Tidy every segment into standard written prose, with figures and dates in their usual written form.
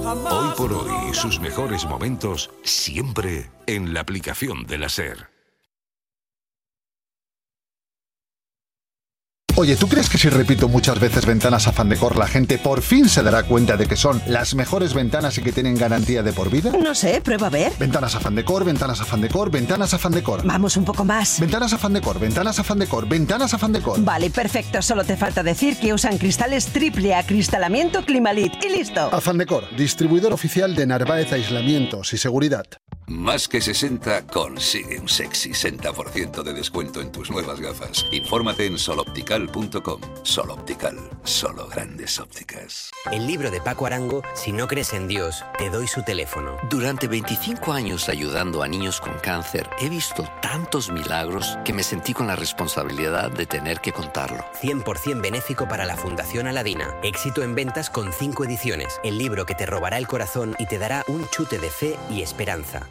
Hoy por hoy, sus mejores momentos siempre en la aplicación de la SER. Oye, ¿tú crees que si repito muchas veces ventanas Afán Decor, la gente por fin se dará cuenta de que son las mejores ventanas y que tienen garantía de por vida? No sé, prueba a ver. Ventanas Afán Decor, ventanas Afán Decor, ventanas Afán Decor. Vamos un poco más. Ventanas Afán Decor, ventanas Afán Decor, ventanas Afán Decor. Vale, perfecto. Solo te falta decir que usan cristales triple acristalamiento Climalit y listo. Afán Decor, distribuidor oficial de Narváez Aislamientos y Seguridad. Más que 60 consigue un sexy 60% de descuento en tus nuevas gafas. Infórmate en soloptical.com. Soloptical, solo grandes ópticas. El libro de Paco Arango, Si no crees en Dios, te doy su teléfono. Durante 25 años ayudando a niños con cáncer, he visto tantos milagros que me sentí con la responsabilidad de tener que contarlo. 100% benéfico para la Fundación Aladina. Éxito en ventas con 5 ediciones. El libro que te robará el corazón y te dará un chute de fe y esperanza.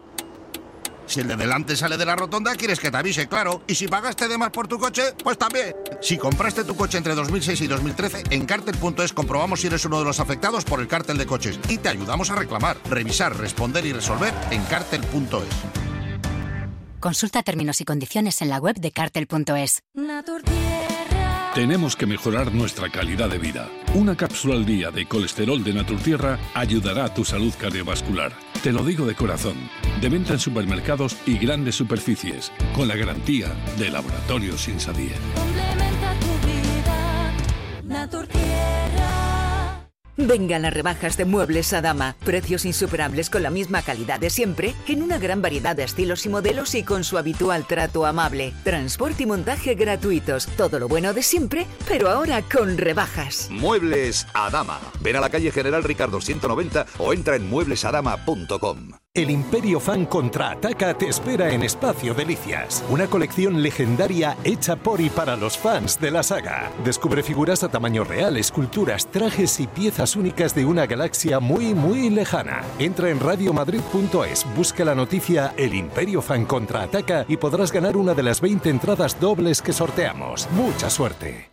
Si el de delante sale de la rotonda, quieres que te avise, claro. Y si pagaste de más por tu coche, pues también. Si compraste tu coche entre 2006 y 2013, en Cartel.es comprobamos si eres uno de los afectados por el cártel de coches y te ayudamos a reclamar, revisar, responder y resolver en Cartel.es. Consulta términos y condiciones en la web de Cartel.es. Tenemos que mejorar nuestra calidad de vida. Una cápsula al día de colesterol de Naturtierra ayudará a tu salud cardiovascular. Te lo digo de corazón. De venta en supermercados y grandes superficies, con la garantía de Laboratorios Insadier. Complementa tu vida, Naturtierra. Vengan las rebajas de Muebles Adama. Precios insuperables con la misma calidad de siempre, en una gran variedad de estilos y modelos y con su habitual trato amable. Transporte y montaje gratuitos. Todo lo bueno de siempre, pero ahora con rebajas. Muebles Adama. Ven a la calle General Ricardo 190 o entra en mueblesadama.com. El Imperio Fan contraataca te espera en Espacio Delicias, una colección legendaria hecha por y para los fans de la saga. Descubre figuras a tamaño real, esculturas, trajes y piezas únicas de una galaxia muy, muy lejana. Entra en radiomadrid.es, busca la noticia El Imperio Fan contraataca y podrás ganar una de las 20 entradas dobles que sorteamos. ¡Mucha suerte!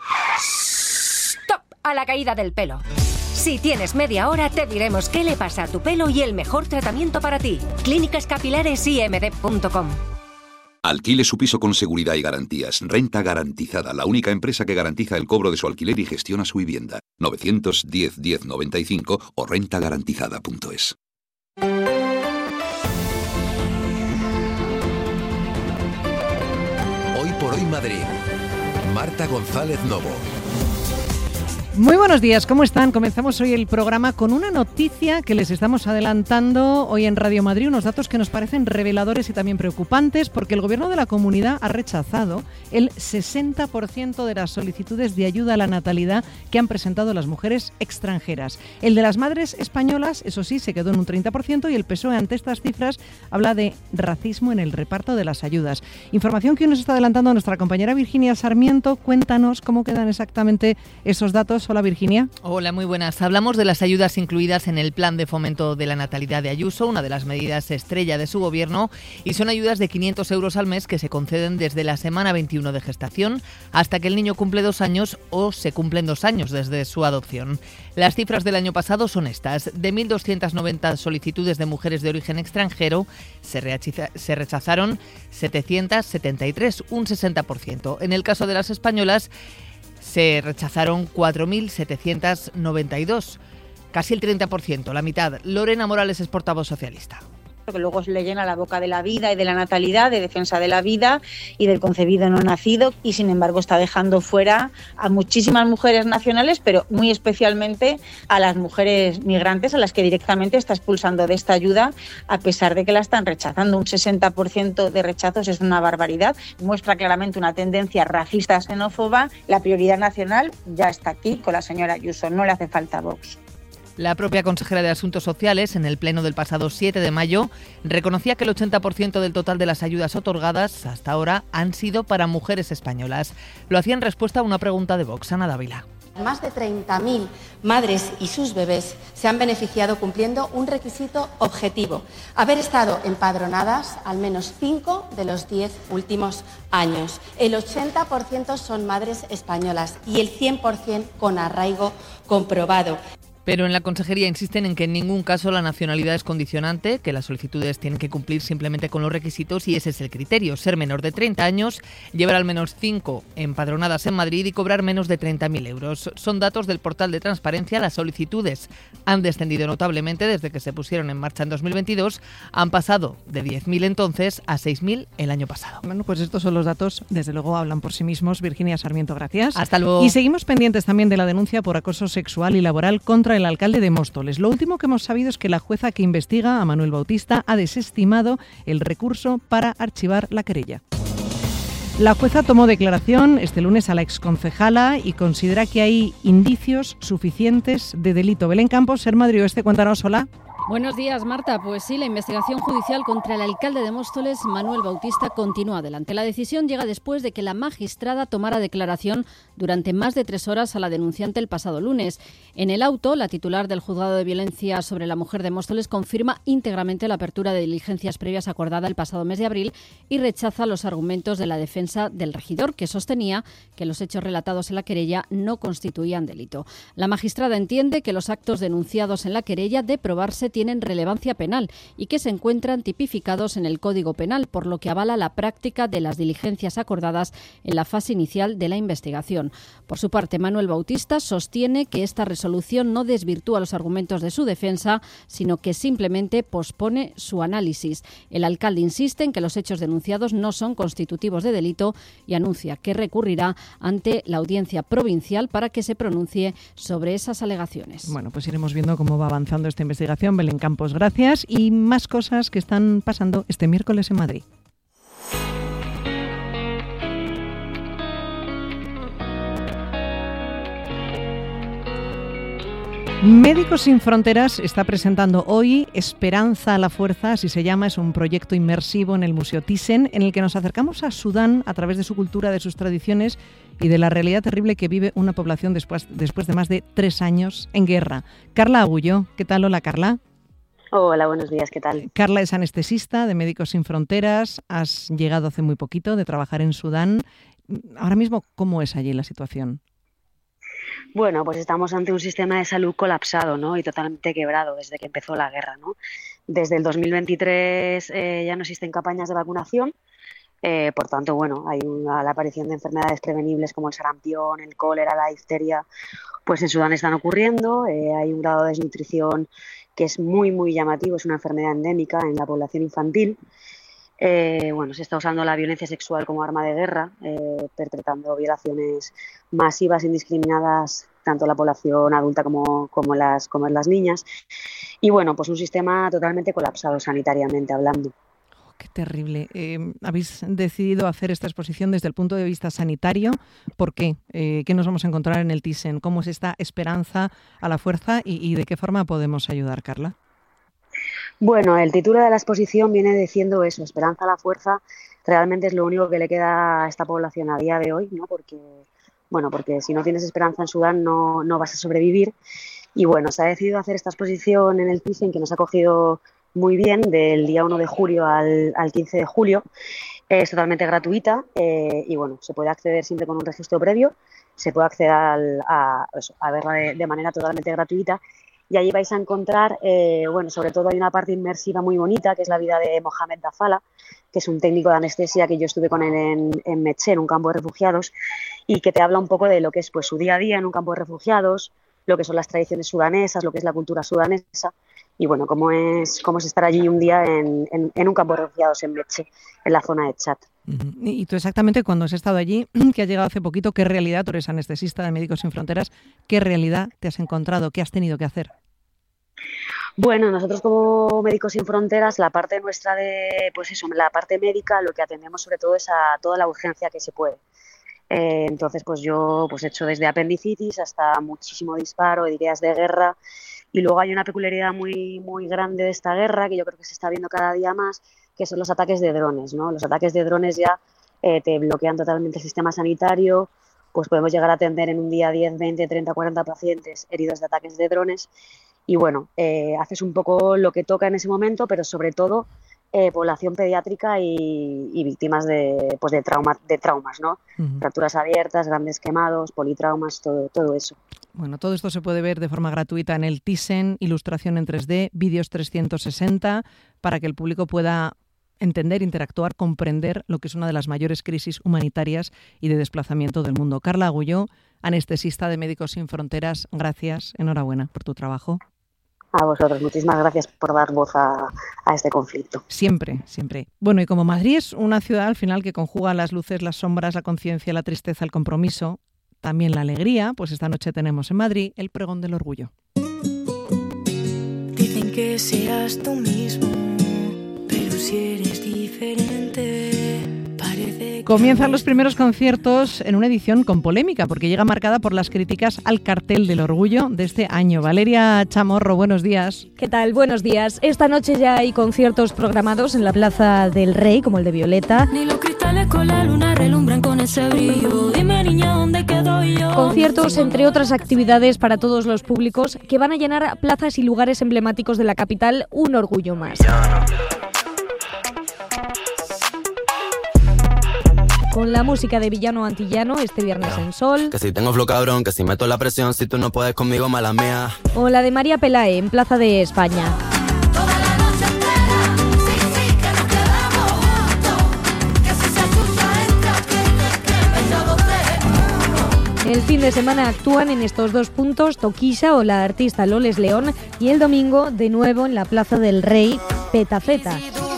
¡Stop! A la caída del pelo. Si tienes media hora, te diremos qué le pasa a tu pelo y el mejor tratamiento para ti. clínicascapilaresimd.com. Alquile su piso con seguridad y garantías. Renta Garantizada, la única empresa que garantiza el cobro de su alquiler y gestiona su vivienda. 910 1095 o rentagarantizada.es. Hoy por hoy Madrid. Marta González Novo. Muy buenos días, ¿cómo están? Comenzamos hoy el programa con una noticia que les estamos adelantando hoy en Radio Madrid, unos datos que nos parecen reveladores y también preocupantes, porque el Gobierno de la Comunidad ha rechazado el 60% de las solicitudes de ayuda a la natalidad que han presentado las mujeres extranjeras. El de las madres españolas, eso sí, se quedó en un 30% y el PSOE ante estas cifras habla de racismo en el reparto de las ayudas. Información que hoy nos está adelantando nuestra compañera Virginia Sarmiento. Cuéntanos cómo quedan exactamente esos datos. Hola, Virginia. Hola, muy buenas. Hablamos de las ayudas incluidas en el Plan de Fomento de la Natalidad de Ayuso, una de las medidas estrella de su gobierno, y son ayudas de 500 euros al mes que se conceden desde la semana 21 de gestación hasta que el niño cumple 2 años o se cumplen 2 años desde su adopción. Las cifras del año pasado son estas. De 1.290 solicitudes de mujeres de origen extranjero, se rechazaron 773, un 60%. En el caso de las españolas, se rechazaron 4.792, casi el 30%, la mitad. Lorena Morales es portavoz socialista. Que luego le llena la boca de la vida y de la natalidad, de defensa de la vida y del concebido no nacido, y sin embargo está dejando fuera a muchísimas mujeres nacionales, pero muy especialmente a las mujeres migrantes, a las que directamente está expulsando de esta ayuda, a pesar de que la están rechazando. Un 60% de rechazos es una barbaridad, muestra claramente una tendencia racista, xenófoba. La prioridad nacional ya está aquí con la señora Ayuso, no le hace falta Vox. La propia consejera de Asuntos Sociales, en el pleno del pasado 7 de mayo, reconocía que el 80% del total de las ayudas otorgadas hasta ahora han sido para mujeres españolas. Lo hacía en respuesta a una pregunta de Vox. Ana Dávila. Más de 30.000 madres y sus bebés se han beneficiado cumpliendo un requisito objetivo: haber estado empadronadas al menos 5 de los 10 últimos años. El 80% son madres españolas y el 100% con arraigo comprobado. Pero en la consejería insisten en que en ningún caso la nacionalidad es condicionante, que las solicitudes tienen que cumplir simplemente con los requisitos y ese es el criterio: ser menor de 30 años, llevar al menos 5 empadronadas en Madrid y cobrar menos de 30.000 euros. Son datos del portal de transparencia. Las solicitudes han descendido notablemente desde que se pusieron en marcha en 2022. Han pasado de 10.000 entonces a 6.000 el año pasado. Bueno, pues estos son los datos, desde luego hablan por sí mismos. Virginia Sarmiento, gracias. Hasta luego. Y seguimos pendientes también de la denuncia por acoso sexual y laboral contra el alcalde de Móstoles. Lo último que hemos sabido es que la jueza que investiga a Manuel Bautista ha desestimado el recurso para archivar la querella. La jueza tomó declaración este lunes a la exconcejala y considera que hay indicios suficientes de delito. Belén Campos, Ser Madrid Oeste, cuéntanos. Hola. Buenos días, Marta. Pues sí, la investigación judicial contra el alcalde de Móstoles, Manuel Bautista, continúa adelante. La decisión llega después de que la magistrada tomara declaración durante más de 3 horas a la denunciante el pasado lunes. En el auto, la titular del Juzgado de Violencia sobre la Mujer de Móstoles confirma íntegramente la apertura de diligencias previas acordada el pasado mes de abril y rechaza los argumentos de la defensa del regidor, que sostenía que los hechos relatados en la querella no constituían delito. La magistrada entiende que los actos denunciados en la querella, de probarse, tienen relevancia penal y que se encuentran tipificados en el Código Penal, por lo que avala la práctica de las diligencias acordadas en la fase inicial de la investigación. Por su parte, Manuel Bautista sostiene que esta resolución no desvirtúa los argumentos de su defensa, sino que simplemente pospone su análisis. El alcalde insiste en que los hechos denunciados no son constitutivos de delito y anuncia que recurrirá ante la Audiencia Provincial para que se pronuncie sobre esas alegaciones. Bueno, pues iremos viendo cómo va avanzando esta investigación. Belén Campos, gracias. Y más cosas que están pasando este miércoles en Madrid. Médicos Sin Fronteras está presentando hoy Esperanza a la Fuerza, así se llama. Es un proyecto inmersivo en el Museo Thyssen, en el que nos acercamos a Sudán a través de su cultura, de sus tradiciones y de la realidad terrible que vive una población después de más de 3 años en guerra. Carla Agullo, ¿qué tal? Hola, Carla. Hola, buenos días, ¿qué tal? Carla es anestesista de Médicos Sin Fronteras. Has llegado hace muy poquito de trabajar en Sudán. Ahora mismo, ¿cómo es allí la situación? Bueno, pues estamos ante un sistema de salud colapsado, ¿no? Y totalmente quebrado desde que empezó la guerra, ¿no? Desde el 2023 ya no existen campañas de vacunación. Por tanto, bueno, hay la aparición de enfermedades prevenibles como el sarampión, el cólera, la difteria, pues en Sudán están ocurriendo. Hay un grado de desnutrición que es muy, muy llamativo, es una enfermedad endémica en la población infantil. Bueno, se está usando la violencia sexual como arma de guerra, perpetrando violaciones masivas, indiscriminadas, tanto la población adulta como las niñas. Y bueno, pues un sistema totalmente colapsado sanitariamente hablando. Qué terrible. Habéis decidido hacer esta exposición desde el punto de vista sanitario. ¿Por qué? ¿Qué nos vamos a encontrar en el Thyssen? ¿Cómo es esta esperanza a la fuerza y de qué forma podemos ayudar, Carla? Bueno, el título de la exposición viene diciendo eso, Esperanza a la Fuerza. Realmente es lo único que le queda a esta población a día de hoy, ¿no? Porque si no tienes esperanza en Sudán no vas a sobrevivir. Y bueno, se ha decidido hacer esta exposición en el Thyssen, que nos ha acogido muy bien, del día 1 de julio al 15 de julio. Es totalmente gratuita y bueno, se puede acceder siempre con un registro previo. Se puede acceder a verla de manera totalmente gratuita. Y allí vais a encontrar, sobre todo hay una parte inmersiva muy bonita, que es la vida de Mohamed Dafala, que es un técnico de anestesia que yo estuve con él en Meché, en un campo de refugiados, y que te habla un poco de lo que es pues su día a día en un campo de refugiados, lo que son las tradiciones sudanesas, lo que es la cultura sudanesa, y bueno, cómo es estar allí un día en un campo de refugiados en Meché, en la zona de Chad. Y tú exactamente, cuando has estado allí, que has llegado hace poquito, ¿qué realidad, tú eres anestesista de Médicos Sin Fronteras, qué realidad te has encontrado, qué has tenido que hacer? Bueno, nosotros como Médicos Sin Fronteras, la parte nuestra la parte médica, lo que atendemos sobre todo es a toda la urgencia que se puede. Entonces, pues yo he hecho desde apendicitis hasta muchísimo disparo, ideas de guerra. Y luego hay una peculiaridad muy, muy grande de esta guerra, que yo creo que se está viendo cada día más, que son los ataques de drones, ¿no? Los ataques de drones ya te bloquean totalmente el sistema sanitario. Pues podemos llegar a atender en un día 10, 20, 30, 40 pacientes heridos de ataques de drones. Y bueno, haces un poco lo que toca en ese momento, pero sobre todo población pediátrica y víctimas de traumas, ¿no? Fracturas abiertas, grandes quemados, politraumas, todo eso. Bueno, todo esto se puede ver de forma gratuita en el Thyssen, ilustración en 3D, vídeos 360, para que el público pueda entender, interactuar, comprender lo que es una de las mayores crisis humanitarias y de desplazamiento del mundo. Carla Agulló, anestesista de Médicos Sin Fronteras, gracias, enhorabuena por tu trabajo. A vosotros, muchísimas gracias por dar voz a este conflicto. Siempre, siempre. Bueno, y como Madrid es una ciudad al final que conjuga las luces, las sombras, la conciencia, la tristeza, el compromiso, también la alegría, pues esta noche tenemos en Madrid el Pregón del Orgullo. Dicen que seas tú mismo, pero si eres diferente, parece... Comienzan los primeros conciertos en una edición con polémica, porque llega marcada por las críticas al cartel del orgullo de este año. Valeria Chamorro, buenos días. ¿Qué tal? Buenos días. Esta noche ya hay conciertos programados en la Plaza del Rey, como el de Violeta. Ni los cristales con la luna relumbran con ese brillo. Dime, niña, ¿dónde quedo yo? Conciertos, entre otras actividades para todos los públicos, que van a llenar plazas y lugares emblemáticos de la capital. Un orgullo más. Con la música de Villano Antillano este viernes en Sol. Que si tengo flow cabrón, que si meto la presión, si tú no puedes conmigo, mala mía. O la de María Pelae en Plaza de España. El fin de semana actúan en estos dos puntos Toquilla o la artista Loles León y el domingo de nuevo en la Plaza del Rey Petafeta.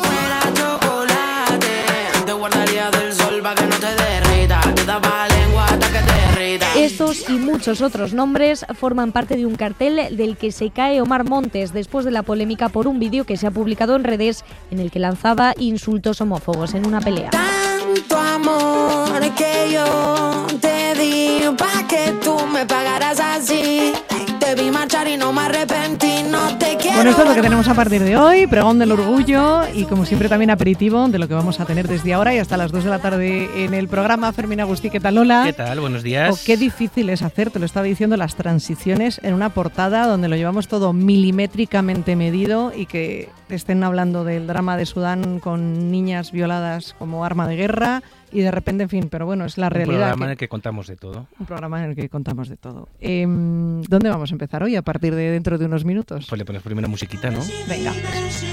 Estos y muchos otros nombres forman parte de un cartel del que se cae Omar Montes después de la polémica por un vídeo que se ha publicado en redes en el que lanzaba insultos homófobos en una pelea. Tanto amor que yo te di pa' que tú me pagaras así. Te vi marchar y no me arrepentí, no te quiero. Bueno, esto es lo que tenemos a partir de hoy, Pregón del Orgullo y como siempre también aperitivo de lo que vamos a tener desde ahora y hasta las 2 de la tarde en el programa. Fermín Agustí, ¿qué tal, Lola? ¿Qué tal? Buenos días. Qué difícil es hacer, te lo estaba diciendo, las transiciones en una portada donde lo llevamos todo milimétricamente medido y que estén hablando del drama de Sudán con niñas violadas como arma de guerra y de repente, en fin, pero bueno, es la realidad. Un programa en el que contamos de todo. Un programa en el que contamos de todo. ¿Dónde vamos a empezar hoy a partir de dentro de unos minutos? Pues le pones primero musiquita, ¿no? Venga.